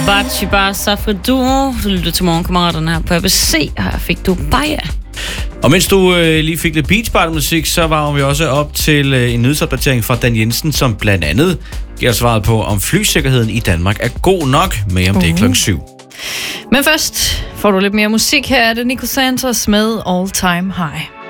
Bachi Barsa Fredo. Du lytter til Morgenkammeraterne her på ABC. Her fik du Baja. Og mens du lige fik lidt Beach Party musik, så var vi også op til en nyhedsopdatering fra Dan Jensen, som blandt andet giver svaret på, om flysikkerheden i Danmark er god nok. Med om det klokken 7. Men først får du lidt mere musik. Her er det Nico Santos med All Time High.